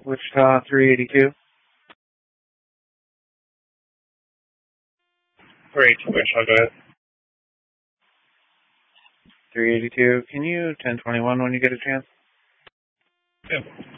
Wichita 382. 382 Wichita, go ahead. 382, can you 1021 when you get a chance? Yeah.